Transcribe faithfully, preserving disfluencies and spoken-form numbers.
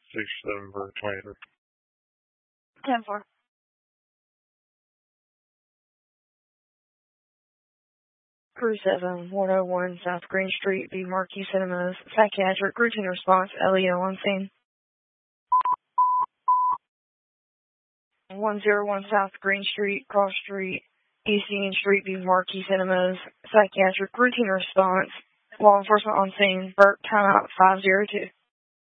six seven for twenty-three. ten four. Crew seven, one oh one South Green Street, B Marquee Cinemas. Psychiatric routine response, L E O on scene. one oh one South Green Street, Cross Street, East Union Street, B Marquee Cinemas. Psychiatric routine response, law enforcement on scene. Burke, timeout five zero two.